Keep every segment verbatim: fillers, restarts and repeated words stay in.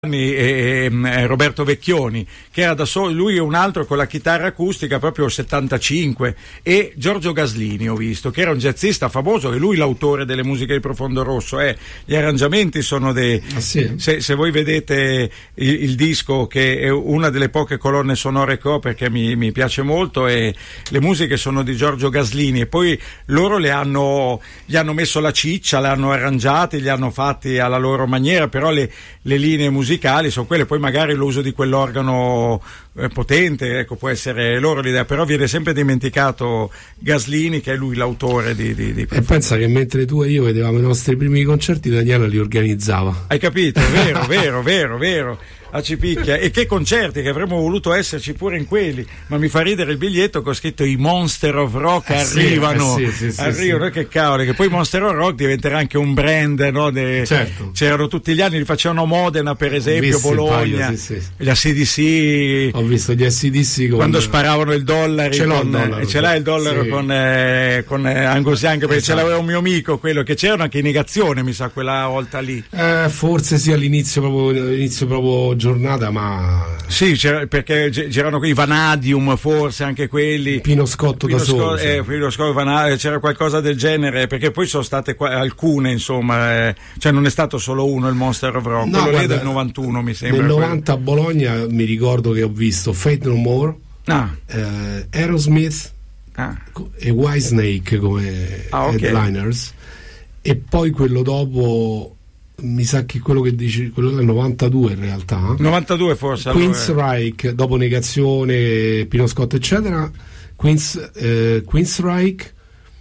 E, e Roberto Vecchioni, che era da solo, lui e un altro con la chitarra acustica proprio settantacinque, e Giorgio Gaslini ho visto, che era un jazzista famoso, e lui l'autore delle musiche di Profondo Rosso, eh. Gli arrangiamenti sono dei ah, sì? se, se voi vedete il, il disco, che è una delle poche colonne sonore che ho, perché mi, mi piace molto, e le musiche sono di Giorgio Gaslini, e poi loro le hanno gli hanno messo la ciccia, le hanno arrangiate, li hanno fatti alla loro maniera, però le, le linee musicali sono quelle, poi magari l'uso di quell'organo eh, potente, ecco, può essere loro l'idea, però viene sempre dimenticato Gaslini, che è lui l'autore di, di, di e pensa che mentre tu e io vedevamo i nostri primi concerti, Daniela li organizzava. Hai capito? Vero, vero, vero, vero. A Cipicchia. E che concerti, che avremmo voluto esserci pure in quelli, ma mi fa ridere il biglietto che ho scritto i Monster of Rock eh arrivano, sì, eh sì, sì, arrivano, sì. Che cavolo, che poi Monster of Rock diventerà anche un brand, no? De, certo. C'erano tutti gli anni, li facevano Modena per esempio, Bologna, paio, sì, sì. Gli A C D C, ho visto gli A C D C con... quando sparavano il dollaro, ce l'ho con, il dollaro, ce l'hai il dollaro, sì. con, eh, con eh, Angus Young, perché esatto. Ce l'aveva un mio amico, quello che c'erano anche in negazione, mi sa, quella volta lì. Eh, forse sì, all'inizio proprio, all'inizio proprio giornata, ma sì, c'era, perché c'erano qui Vanadium, forse anche quelli, Pino Scotto Pino da solo, Scotto, eh, Pino Scotto, Vanadium, c'era qualcosa del genere, perché poi sono state qua, alcune, insomma, eh, cioè non è stato solo uno il Monster of Rock, no, quello lì è del novantuno, mi sembra. Nel novanta quello. A Bologna mi ricordo che ho visto Faith No More, ah. eh, Aerosmith ah. e Whitesnake come ah, okay. headliners, e poi quello dopo mi sa che quello che dici, quello del novantadue in realtà, novantadue forse, Queensryche, allora. Dopo Negazione, Pino Scotto eccetera, Queens, eh, Queensryche,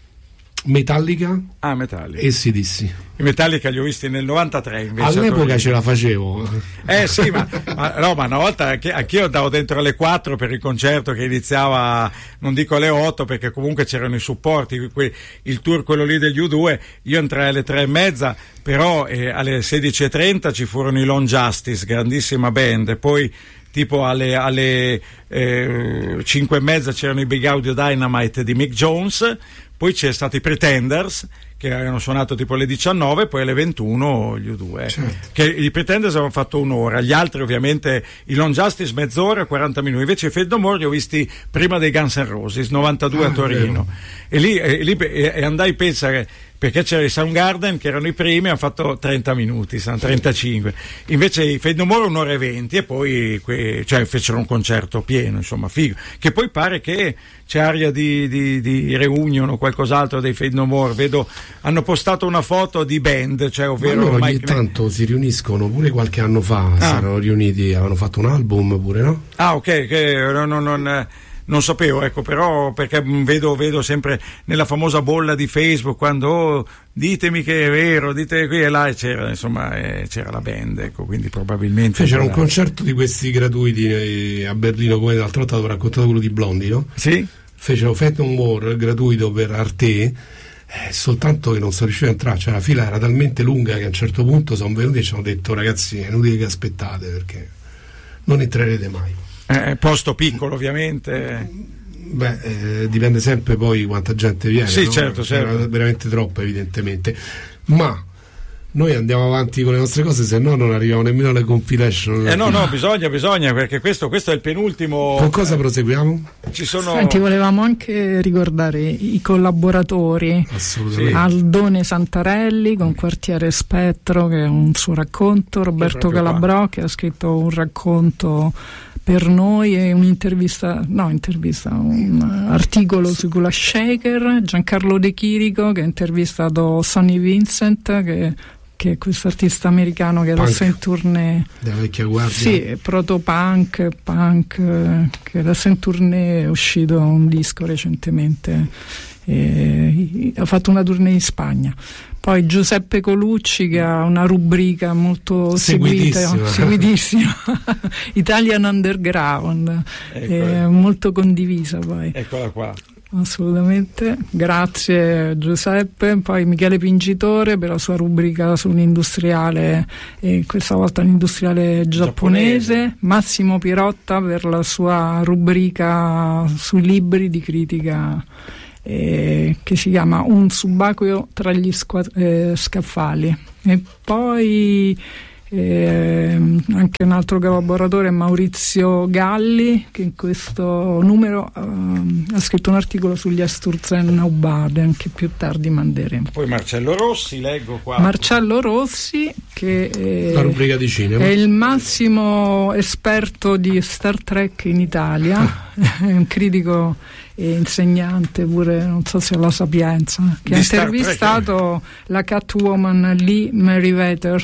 Metallica, ah, Metallica. e A C D C. I Metallica li ho visti nel novantatré invece. All'epoca ce la facevo. Eh sì, ma, ma, no, ma una volta anche, anch'io andavo dentro alle quattro per il concerto che iniziava, non dico alle otto, perché comunque c'erano i supporti, que, il tour quello lì degli U due, io entrai alle tre e mezza, però eh, alle sedici e trenta ci furono i Long Justice, grandissima band, e poi tipo alle, alle eh, cinque e mezza c'erano i Big Audio Dynamite di Mick Jones, poi c'è stati i Pretenders che avevano suonato tipo alle diciannove, poi alle ventuno gli U due, certo. Che i Pretenders avevano fatto un'ora, gli altri ovviamente, i Long Justice mezz'ora, quaranta minuti, invece i Faith No More li ho visti prima dei Guns N' Roses, novantadue ah, a Torino, e lì, e, lì e, e andai, pensa che perché c'era i Soundgarden che erano i primi, hanno fatto trenta minuti, trentacinque, invece i Faith No More un'ora e venti, e poi que, cioè fecero un concerto pieno, insomma, figo, che poi pare che c'è aria di, di, di reunion o qualcos'altro dei Faith No More, vedo, hanno postato una foto di band, cioè ovvero ma loro ogni Mike tanto ne... si riuniscono, pure qualche anno fa ah. si erano riuniti, avevano fatto un album pure, no? Ah, ok, che non, non, non non sapevo, ecco, però perché vedo, vedo sempre nella famosa bolla di Facebook quando oh, ditemi che è vero, dite qui e là, e c'era, insomma, eh, c'era la band, ecco, quindi probabilmente c'era un concerto di questi gratuiti eh, a Berlino, come l'altra volta avevo raccontato quello di Blondie, no? Sì. Fecero Faith No More gratuito per Arte, eh, soltanto che non sono riuscito a entrare, cioè la fila era talmente lunga che a un certo punto sono venuti e ci hanno detto ragazzi è inutile che aspettate perché non entrerete mai. Eh, posto piccolo ovviamente. Beh, eh, dipende sempre poi quanta gente viene. Sì, no? certo, certo. Era veramente troppo evidentemente. Ma noi andiamo avanti con le nostre cose, se no non arriviamo nemmeno alle compilation. Eh no, no, bisogna, bisogna, perché questo, questo è il penultimo. Con cosa proseguiamo? Ci sono... Senti, volevamo anche ricordare i collaboratori. Assolutamente. Aldone Santarelli con Quartiere Spettro, che è un suo racconto, Roberto Calabrò qua. Che ha scritto un racconto per noi e un'intervista, no intervista, un articolo su Kula Shaker, Giancarlo De Chirico che ha intervistato Sonny Vincent, che che è questo artista americano che adesso è in tournée della vecchia guardia, sì, proto-punk, punk, che adesso è in tournée, è uscito un disco recentemente, e ha fatto una tournée in Spagna. Poi Giuseppe Colucci che ha una rubrica molto seguita, seguitissima, Italian Underground, è molto condivisa poi. Eccola qua. Assolutamente, grazie Giuseppe. Poi Michele Pingitore per la sua rubrica sull'industriale, e questa volta l'industriale giapponese. giapponese. Massimo Pirotta per la sua rubrica sui libri di critica, eh, che si chiama Un subacqueo tra gli squa- eh, scaffali. E poi E anche un altro collaboratore è Maurizio Galli, che in questo numero uh, ha scritto un articolo sugli Sturzen Naubaden che più tardi manderemo. Poi Marcello Rossi, leggo qua. Marcello Rossi, che è, la rubrica di cinema, è il massimo esperto di Star Trek in Italia, è un critico e insegnante pure, non so se alla Sapienza, che ha intervistato la Catwoman Lee Meriwether.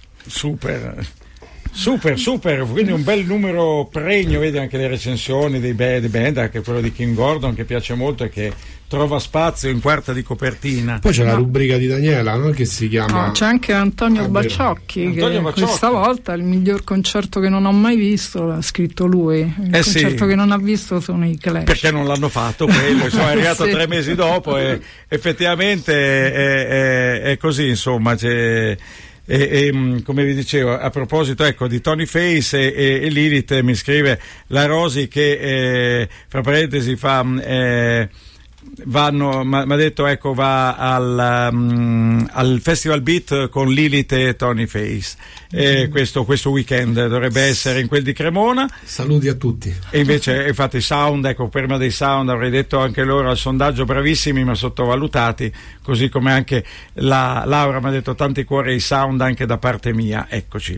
Super, super, super, quindi un bel numero pregno, vedi anche le recensioni dei band, band, anche quello di Kim Gordon che piace molto e che trova spazio in quarta di copertina. Poi c'è no. la rubrica di Daniela, no? Che si chiama... No, c'è anche Antonio ah, Bacciocchi, Antonio che Bacciocchi. Questa volta il miglior concerto che non ho mai visto l'ha scritto lui, il eh concerto sì. che non ha visto sono i Clash. Perché non l'hanno fatto quello, sono arrivato sì. tre mesi dopo e effettivamente è, è, è così, insomma, c'è... E, e come vi dicevo, a proposito ecco di Tony Face e, e, e Lilith, mi scrive la Rosi che eh, fra parentesi fa eh, vanno, mi ha detto ecco va al, um, al Festival Beat con Lilith e Tony Face e questo, questo weekend dovrebbe essere in quel di Cremona. Saluti a tutti. E invece infatti sound, ecco, prima dei sound avrei detto anche loro al sondaggio bravissimi ma sottovalutati, così come anche la Laura mi ha detto tanti cuori ai sound anche da parte mia, eccoci.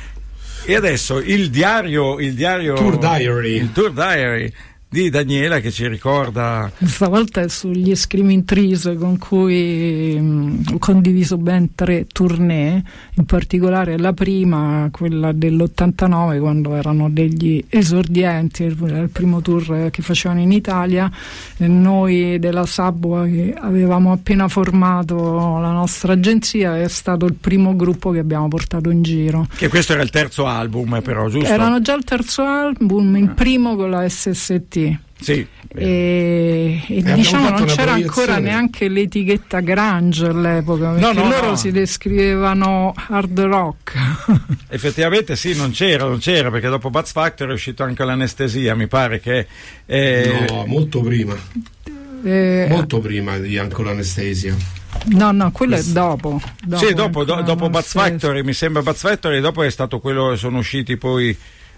E adesso il diario il diario Tour Diary il Tour Diary di Daniela che ci ricorda. Stavolta è sugli Screaming Trees con cui mh, ho condiviso ben tre tournée, in particolare la prima, quella dell'ottantanove, quando erano degli esordienti, il primo tour che facevano in Italia, e noi della Sabua che avevamo appena formato la nostra agenzia è stato il primo gruppo che abbiamo portato in giro. Che questo era il terzo album però, giusto? Erano già il terzo album, il primo con la S S T. Sì, e, e diciamo non c'era ancora neanche l'etichetta grunge all'epoca, perché no, no, loro no. si descrivevano hard rock. Effettivamente sì, non c'era, non c'era perché dopo Buzz Factory è uscito anche l'Anestesia, mi pare che eh... no, molto prima eh... molto prima di anche l'Anestesia. No, no, quello è dopo. dopo sì, dopo, do, dopo Buzz Factory, mi sembra Buzz Factory, dopo è stato quello, sono usciti poi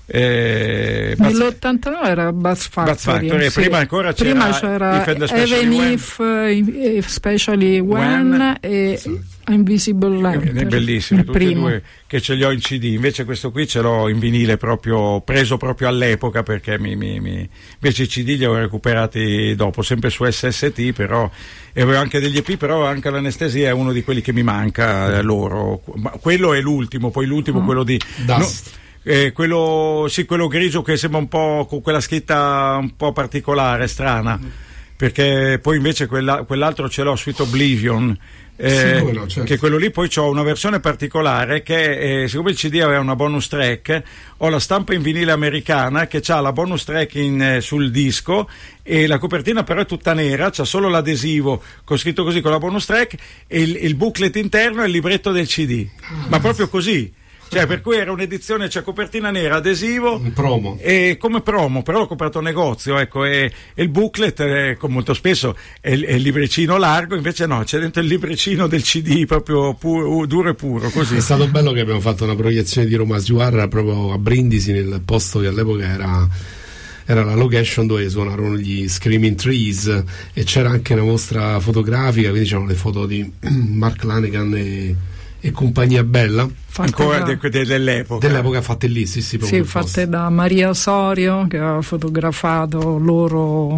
Eh, nell'ottantanove era Buzz Factory, Buzz Factory sì. prima ancora c'era, prima c'era Even If, uh, Especially When, when e sì. Invisible Lantern, è bellissimo, tutti primo. e due che ce li ho in C D, invece questo qui ce l'ho in vinile proprio preso proprio all'epoca perché mi, mi, mi... invece i C D li ho recuperati dopo, sempre su S S T, però e avevo anche degli E P, però anche l'Anestesia è uno di quelli che mi manca, eh, loro, ma quello è l'ultimo, poi l'ultimo oh. quello di Dust. No, Eh, quello, sì, quello grigio che sembra un po' con quella scritta un po' particolare, strana, perché poi invece quella, quell'altro ce l'ho, Sweet Oblivion, eh, sì, quello, certo. che quello lì poi c'ho una versione particolare che eh, siccome il C D aveva una bonus track, ho la stampa in vinile americana che ha la bonus track in, eh, sul disco e la copertina però è tutta nera, c'ha solo l'adesivo con scritto così con la bonus track e il, il booklet interno e il libretto del C D, ma proprio così. Cioè, per cui era un'edizione, c'è copertina nera, adesivo, un promo. E come promo, però l'ho comprato a negozio, ecco, e, e il booklet, eh, come molto spesso, è il, è il libricino largo, invece no, c'è dentro il libricino del C D proprio pu- duro e puro, così. È stato bello che abbiamo fatto una proiezione di Roma Sguarra proprio a Brindisi, nel posto che all'epoca era... era la location dove suonarono gli Screaming Trees e c'era anche una mostra fotografica, quindi c'erano le foto di Mark Lanegan e, e compagnia bella. Ancora de, de, dell'epoca dell'epoca fatte lì, sì, sì, sì fatte da Maria Osorio che aveva fotografato loro,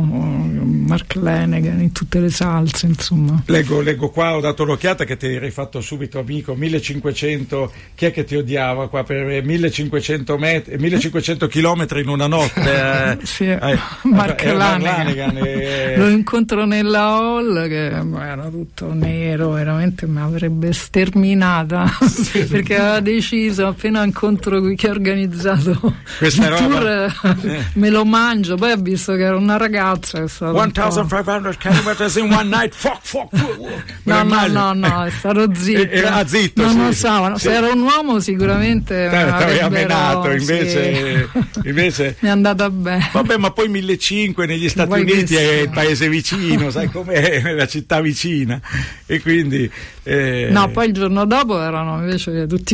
Mark Lanegan in tutte le salse, insomma. Leggo, leggo qua, ho dato l'occhiata che ti hai rifatto subito amico, millecinquecento, chi è che ti odiava qua per millecinquecento metri, millecinquecento chilometri in una notte? Eh, sì, eh, Mark eh, Lanegan, Lanegan e... lo incontro nella hall che era tutto nero, veramente mi avrebbe sterminata perché aveva deciso appena incontro qui che ha organizzato questa il roba tour, eh. me lo mangio, poi ha visto che era una ragazza, è stato millecinquecento chilometers in one night, fuck fuck no no no no è stato zitto, era zitto, non sì. lo so, sì. Se era un uomo sicuramente aveva menato, invece, sì. invece mi è andata bene, vabbè, ma poi millecinquecento negli Stati poi Uniti è il paese vicino, sai com'è, la città vicina, e quindi eh... no, poi il giorno dopo erano invece tutti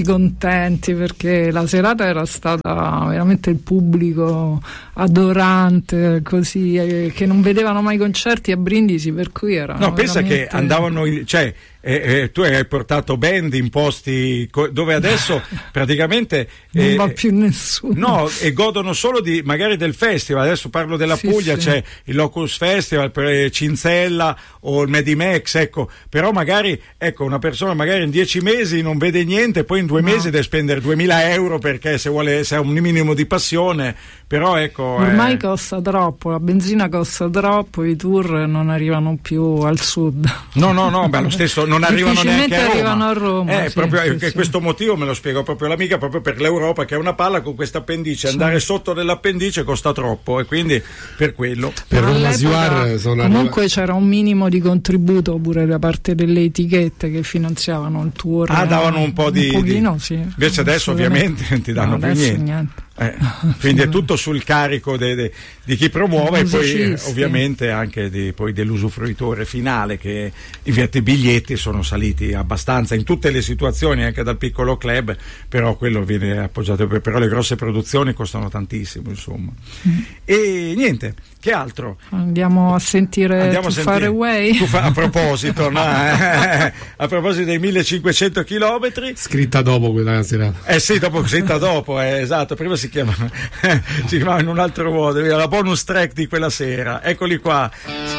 contenti perché la serata era stata veramente il pubblico adorante, così, eh, che non vedevano mai concerti a Brindisi, per cui era no, pensa veramente... che andavano in, cioè eh, eh, tu hai portato band in posti co- dove adesso praticamente non eh, va più nessuno, no, e godono solo di magari del festival. Adesso parlo della sì, Puglia, sì. C'è il Locus Festival per Cinzella o il Medimex, ecco, però magari ecco una persona magari in dieci mesi non vede niente, poi in due no. mesi deve spendere duemila euro perché se vuole, se ha un minimo di passione, però ecco ormai eh... costa troppo, la benzina costa troppo, i tour non arrivano più al sud. No, no, no, beh, lo stesso non arrivano neanche a Roma. arrivano a Roma. Eh, sì, proprio, sì, che sì. Questo motivo me lo spiego proprio l'amica, proprio per l'Europa che è una palla con questa appendice, sì. Andare sotto dell'appendice costa troppo e quindi per quello. Per Roma Siuar sono comunque arriva... c'era un minimo di contributo pure da parte delle etichette che finanziavano il tour. Ah, davano un po' di... Un pochino, di... sì. Invece adesso ovviamente non ti danno no, più niente. niente. Eh, quindi è tutto sul carico de, de, di chi promuove e poi eh, ovviamente anche di, poi dell'usufruitore finale, che infatti i biglietti sono saliti abbastanza in tutte le situazioni, anche dal piccolo club, però quello viene appoggiato, però le grosse produzioni costano tantissimo, insomma. Mm. E niente, che altro? Andiamo a sentire Andiamo Too a Far sentire, Away. tu fa, a proposito no, eh, a proposito dei millecinquecento chilometri scritta dopo quella serata, eh sì, dopo scritta dopo eh, esatto, prima si chiama si chiamava in un altro modo, la bonus track di quella sera, eccoli qua.